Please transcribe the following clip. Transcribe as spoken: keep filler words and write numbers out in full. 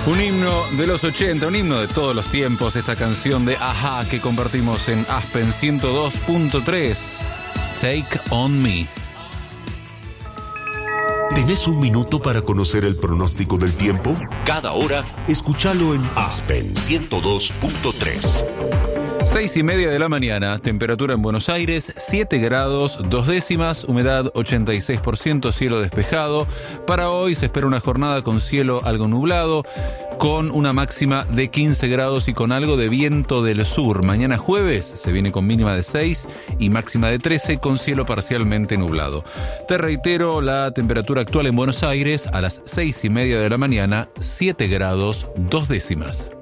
Un himno de los ochenta, un himno de todos los tiempos, esta canción de Ajá que compartimos en Aspen ciento dos punto tres, Take On Me. ¿Tenés un minuto para conocer el pronóstico del tiempo? Cada hora, escúchalo en Aspen ciento dos punto tres. Seis y media de la mañana, temperatura en Buenos Aires, siete grados, dos décimas, humedad ochenta y seis por ciento, cielo despejado. Para hoy se espera una jornada con cielo algo nublado, con una máxima de quince grados y con algo de viento del sur. Mañana jueves se viene con mínima de seis y máxima de trece, con cielo parcialmente nublado. Te reitero, la temperatura actual en Buenos Aires a las seis y media de la mañana, siete grados, dos décimas.